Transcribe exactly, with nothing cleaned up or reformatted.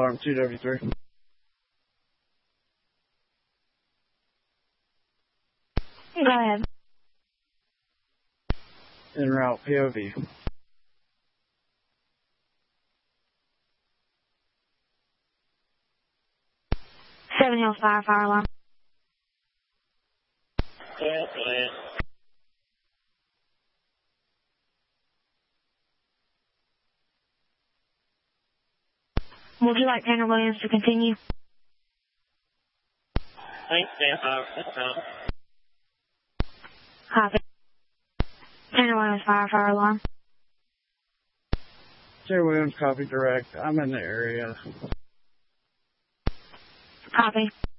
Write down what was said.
alarm two W three. Go ahead. En route, P O V. Seven Hills Fire, fire alarm. Yeah, yeah. Would you like Tanner Williams to continue? Thanks, Dan. Uh, that's fine. Copy. Tanner Williams Fire, fire alarm. Terry Williams, copy direct. I'm in the area. Copy.